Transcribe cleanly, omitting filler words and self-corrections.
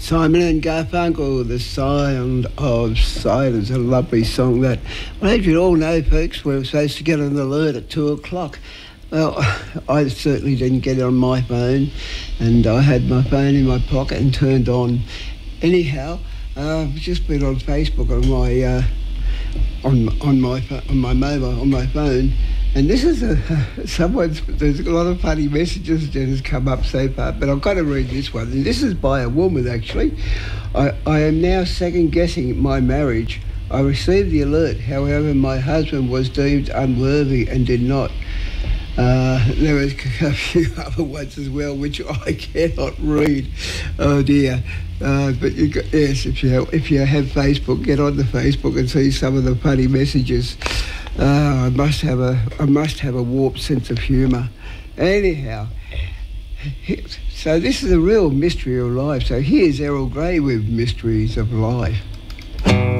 Simon and Garfunkel, The Sound of Silence, a lovely song that, well, as you all know, folks, we're supposed to get an alert at 2 o'clock. Well, I certainly didn't get it on my phone, and I had my phone in my pocket and turned on. Anyhow, I've just been on Facebook on my phone, and this is there's a lot of funny messages that has come up so far, but I've got to read this one. And this is by a woman, actually. I am now second guessing my marriage. I received the alert, however, my husband was deemed unworthy and did not. There was a few other ones as well, which I cannot read. Oh dear! But yes, if you have Facebook, get on the Facebook and see some of the funny messages. I must have a warped sense of humour. Anyhow, so this is a real mystery of life. So here's Errol Grey with Mysteries of Life.